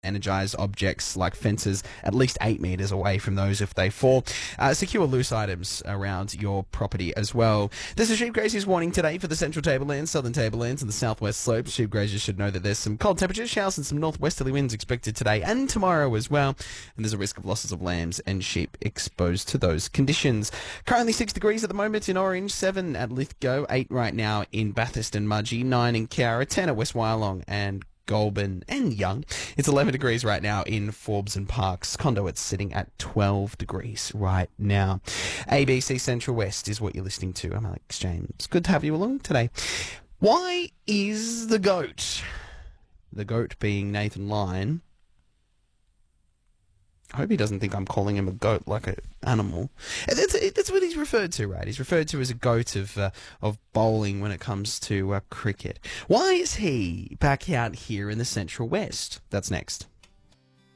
energized objects like fences at least 8 meters away from those if they fall. Secure loose items around your property as well. There's a sheep grazers warning today for the central tablelands, southern tablelands and the southwest slopes. Sheep grazers should know that there's some cold temperatures, showers and some northwesterly winds expected today and tomorrow as well. And there's a risk of losses of lambs and sheep exposed to those conditions. Currently 6 degrees at the moment in Orange, 7 at Lithgow, 8 right now in Bathurst and Mudgee, 9 in Cowra, 10 at West Wyalong and Goulburn and Young. It's 11 degrees right now in Forbes and Parks. Conduit's sitting at 12 degrees right now. ABC Central West is what you're listening to. I'm Alex James. Good to have you along today. Why is the goat being Nathan Lyon? I hope he doesn't think I'm calling him a goat like an animal. That's what he's referred to, right? He's referred to as a goat of bowling when it comes to cricket. Why is he back out here in the Central West? That's next.